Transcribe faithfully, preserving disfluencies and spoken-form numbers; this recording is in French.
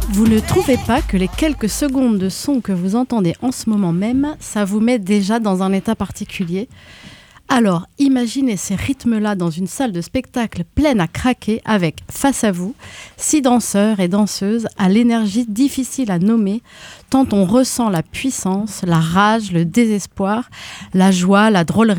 Vous ne trouvez pas que les quelques secondes de son que vous entendez en ce moment même, ça vous met déjà dans un état particulier ? Alors, imaginez ces rythmes-là dans une salle de spectacle pleine à craquer avec, face à vous, six danseurs et danseuses à l'énergie difficile à nommer, tant on ressent la puissance, la rage, le désespoir, la joie, la drôlerie.